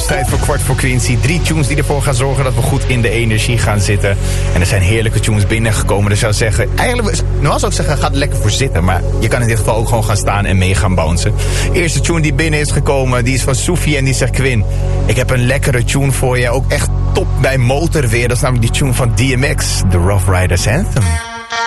Dus tijd voor kwart voor Quincy. 3 tunes die ervoor gaan zorgen dat we goed in de energie gaan zitten. En er zijn heerlijke tunes binnengekomen. Dus zou ik zeggen, eigenlijk, normaal zou ik zeggen, ga er lekker voor zitten. Maar je kan in dit geval ook gewoon gaan staan en mee gaan bouncen. Eerste tune die binnen is gekomen, die is van Sophie en die zegt: Quinn, ik heb een lekkere tune voor je. Ook echt top bij motorweer. Dat is namelijk die tune van DMX, The Rough Riders Anthem.